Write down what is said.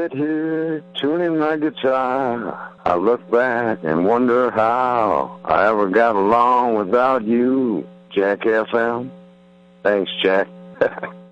sit here tuning my guitar. I look back and wonder how I ever got along without you, Jack FM. Thanks, Jack.